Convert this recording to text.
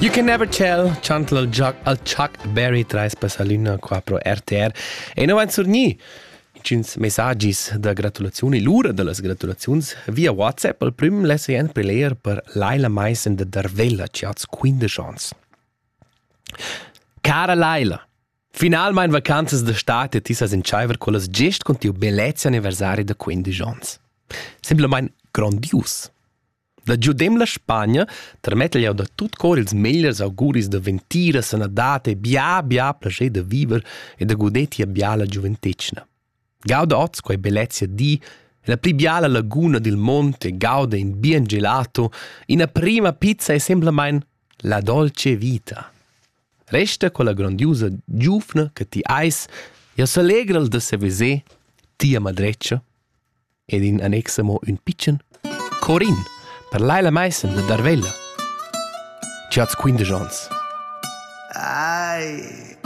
You Can Never Tell, chantel al Chuck Berry trais per Salina qua pro RTR. E non van surni cins messagis da gratulazioni, l'ura de las gratulazions via WhatsApp. Al prim lesse jen preleer per Laila Meissen de Darvella, ci hats 15 ans. Cara Laila, finalmein vacanzas d'estate ti sas entscheiver con las gest con tiu bellezia anniversari de 15 ans. Simplemein grandius. Da giudem la Spagna, termetel jau da tut cor ils megliers auguris de ventira, sanadate, bia plager de viver e de gudetia bia la giuventecna. Gauda oz quai bellezia di, la pli biala laguna del monte, gauda in bien gelato, ina prima pizza e semplamein la dolce vita. Resta con la grandiosa giufna che ti ais, jau s'alegrel de se vese, tia madreccia, ed in annexamo un piccin corin per Laila Meissen de Darvella. Ci hats 15 ans. Ai...